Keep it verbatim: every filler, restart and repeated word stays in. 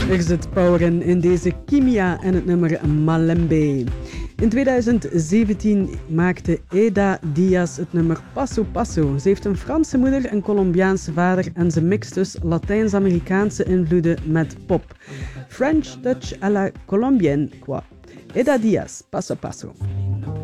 Er zit power in, in deze Kimia en het nummer Malembe. In twintig zeventien maakte Eda Diaz het nummer Paso Paso. Ze heeft een Franse moeder, een Colombiaanse vader en ze mixt dus Latijns-Amerikaanse invloeden met pop. French Touch à la Colombienne, quoi. Eda Diaz, Paso Paso.